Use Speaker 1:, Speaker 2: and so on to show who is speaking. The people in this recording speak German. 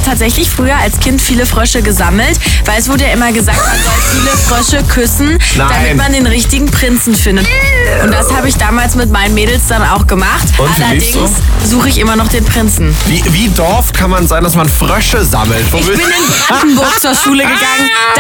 Speaker 1: tatsächlich früher als Kind viele Frösche gesammelt, weil es wurde ja immer gesagt, man soll viele Frösche küssen, damit man den richtigen Prinzen findet. Und das habe ich damals mit meinen Mädels dann auch gemacht.
Speaker 2: Und wie
Speaker 1: Allerdings
Speaker 2: lief's so?
Speaker 1: suche ich immer noch den Prinzen.
Speaker 2: Wie Dorf kann man sein, dass man Frösche sammelt?
Speaker 1: Ich bin in Brandenburg zur Schule gegangen.